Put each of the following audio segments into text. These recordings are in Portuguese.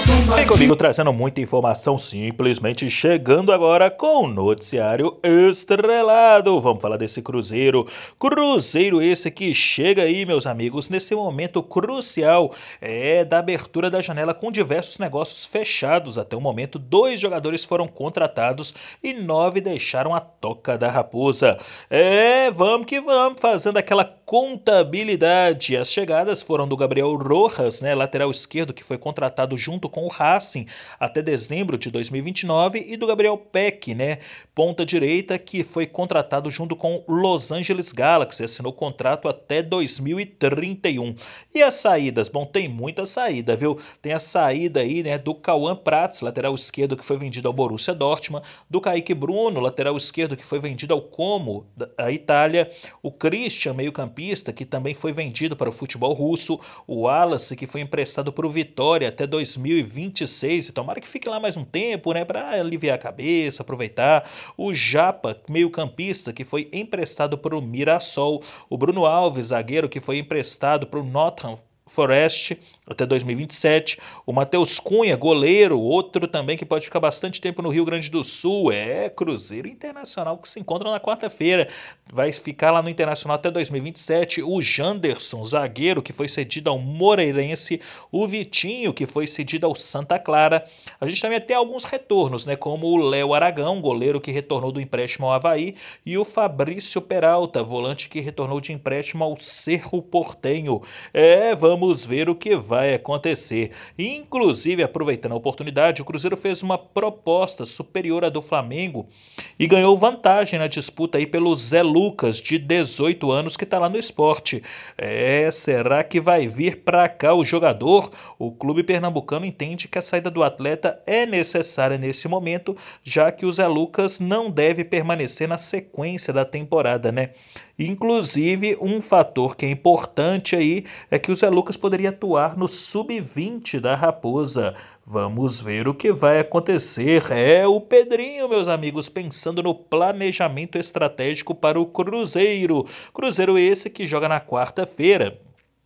Vem comigo trazendo muita informação, simplesmente chegando agora com o noticiário estrelado. Vamos falar desse Cruzeiro. Cruzeiro esse que chega aí, meus amigos, nesse momento crucial da abertura da janela com diversos negócios fechados. Até o momento, 2 jogadores foram contratados e 9 deixaram a toca da raposa. Vamos que vamos, fazendo aquela contabilidade. As chegadas foram do Gabriel Rojas, lateral esquerdo, que foi contratado junto com o Racing até dezembro de 2029, e do Gabriel Peck, ponta direita, que foi contratado junto com o Los Angeles Galaxy, assinou contrato até 2031. E as saídas? Bom, tem muita saída, viu? Tem a saída aí, do Cauã Prats, lateral esquerdo, que foi vendido ao Borussia Dortmund, do Kaique Bruno, lateral esquerdo, que foi vendido ao Como, da Itália, o Christian, meio-campista, que também foi vendido para o futebol russo, o Wallace, que foi emprestado para o Vitória até 2026, e tomara que fique lá mais um tempo, para aliviar a cabeça, aproveitar. O Japa, meio-campista, que foi emprestado para o Mirassol, o Bruno Alves, zagueiro, que foi emprestado para o Nottingham Forest até 2027, o Matheus Cunha, goleiro, outro também que pode ficar bastante tempo no Rio Grande do Sul, Cruzeiro Internacional, que se encontra na quarta-feira, vai ficar lá no Internacional até 2027, o Janderson, zagueiro, que foi cedido ao Moreirense, o Vitinho, que foi cedido ao Santa Clara. A gente também tem alguns retornos, como o Léo Aragão, goleiro que retornou do empréstimo ao Avaí, e o Fabrício Peralta, volante que retornou de empréstimo ao Cerro Porteño. Vamos ver o que vai acontecer. Inclusive, aproveitando a oportunidade, o Cruzeiro fez uma proposta superior à do Flamengo e ganhou vantagem na disputa aí pelo Zé Lucas, de 18 anos, que está lá no Sport. Será que vai vir para cá o jogador? O clube pernambucano entende que a saída do atleta é necessária nesse momento, já que o Zé Lucas não deve permanecer na sequência da temporada, Inclusive, um fator que é importante aí é que o Zé Lucas poderia atuar no sub-20 da Raposa. Vamos ver o que vai acontecer. O Pedrinho, meus amigos, pensando no planejamento estratégico para o Cruzeiro. Cruzeiro esse que joga na quarta-feira,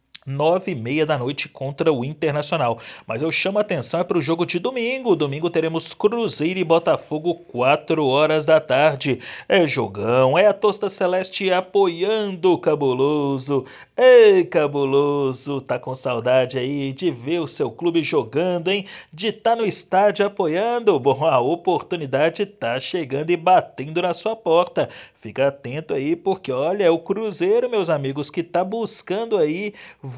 9h30 da noite, contra o Internacional. Mas eu chamo a atenção para o jogo de domingo. Domingo teremos Cruzeiro e Botafogo, 4 horas da tarde. Jogão, a Tosta Celeste apoiando o Cabuloso. Cabuloso, tá com saudade aí de ver o seu clube jogando, hein? De estar no estádio apoiando. Bom, a oportunidade tá chegando e batendo na sua porta. Fica atento aí, porque olha, é o Cruzeiro, meus amigos, que tá buscando aí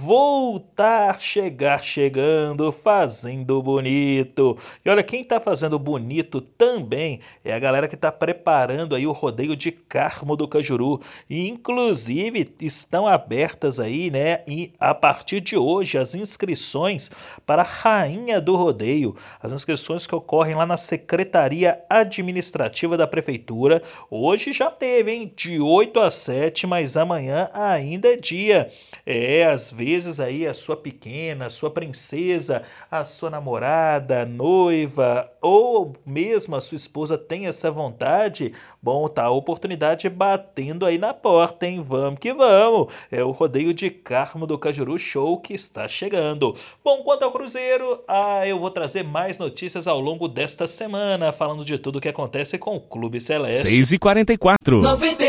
chegando, fazendo bonito. E olha, quem tá fazendo bonito também é a galera que tá preparando aí o rodeio de Carmo do Cajuru. E inclusive estão abertas aí, e a partir de hoje, as inscrições para a Rainha do Rodeio. As inscrições que ocorrem lá na Secretaria Administrativa da Prefeitura. Hoje já teve, hein? De 8 às 7, mas amanhã ainda é dia. Às vezes aí a sua pequena, a sua princesa, a sua namorada, noiva, ou mesmo a sua esposa tem essa vontade. Bom, tá a oportunidade batendo aí na porta, hein? Vamos que vamos! É o rodeio de Carmo do Cajuru Show que está chegando. Bom, quanto ao Cruzeiro, eu vou trazer mais notícias ao longo desta semana, falando de tudo o que acontece com o Clube Celeste. 6h44.